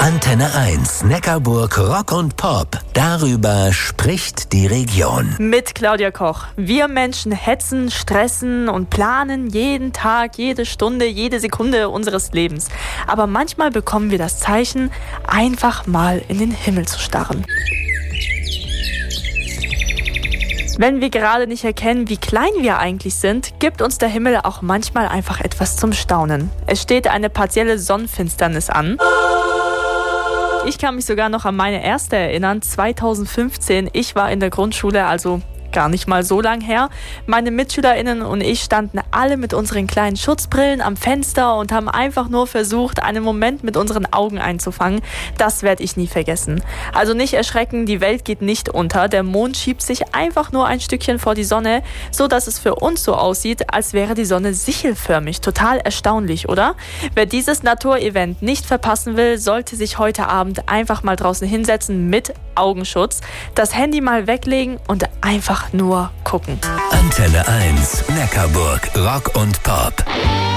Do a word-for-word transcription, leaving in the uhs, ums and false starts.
Antenne eins, Neckarburg Rock und Pop. Darüber spricht die Region. Mit Claudia Koch. Wir Menschen hetzen, stressen und planen jeden Tag, jede Stunde, jede Sekunde unseres Lebens. Aber manchmal bekommen wir das Zeichen, einfach mal in den Himmel zu starren. Wenn wir gerade nicht erkennen, wie klein wir eigentlich sind, gibt uns der Himmel auch manchmal einfach etwas zum Staunen. Es steht eine partielle Sonnenfinsternis an. Ich kann mich sogar noch an meine erste erinnern, zweitausendfünfzehn. Ich war in der Grundschule, also gar nicht mal so lang her. Meine MitschülerInnen und ich standen alle mit unseren kleinen Schutzbrillen am Fenster und haben einfach nur versucht, einen Moment mit unseren Augen einzufangen. Das werde ich nie vergessen. Also nicht erschrecken, die Welt geht nicht unter. Der Mond schiebt sich einfach nur ein Stückchen vor die Sonne, so dass es für uns so aussieht, als wäre die Sonne sichelförmig. Total erstaunlich, oder? Wer dieses Naturevent nicht verpassen will, sollte sich heute Abend einfach mal draußen hinsetzen mit Augenschutz, das Handy mal weglegen und einfach nur gucken. Antenne eins, Neckarburg Rock und Pop.